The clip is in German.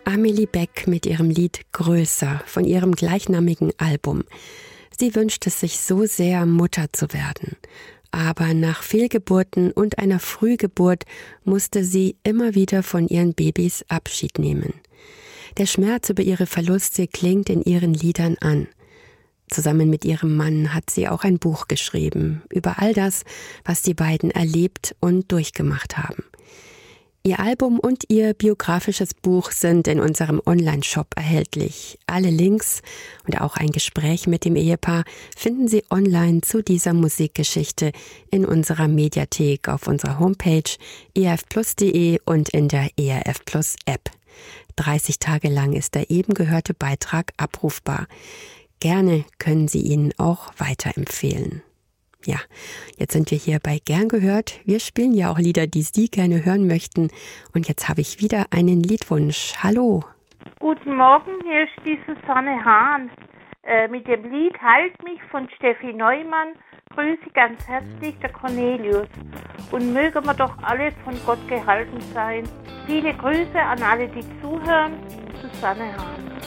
Amelie Beck mit ihrem Lied Größer von ihrem gleichnamigen Album. Sie wünschte sich so sehr, Mutter zu werden. Aber nach Fehlgeburten und einer Frühgeburt musste sie immer wieder von ihren Babys Abschied nehmen. Der Schmerz über ihre Verluste klingt in ihren Liedern an. Zusammen mit ihrem Mann hat sie auch ein Buch geschrieben über all das, was die beiden erlebt und durchgemacht haben. Ihr Album und ihr biografisches Buch sind in unserem Online-Shop erhältlich. Alle Links und auch ein Gespräch mit dem Ehepaar finden Sie online zu dieser Musikgeschichte in unserer Mediathek auf unserer Homepage erfplus.de und in der ERF Plus App. 30 Tage lang ist der eben gehörte Beitrag abrufbar. Gerne können Sie ihn auch weiterempfehlen. Ja, jetzt sind wir hier bei Gern gehört. Wir spielen ja auch Lieder, die Sie gerne hören möchten. Und jetzt habe ich wieder einen Liedwunsch. Hallo. Guten Morgen, hier ist die Susanne Hahn. Mit dem Lied Halt mich von Steffi Neumann grüße ganz herzlich der Cornelius. Und mögen wir doch alle von Gott gehalten sein. Viele Grüße an alle, die zuhören. Susanne Hahn.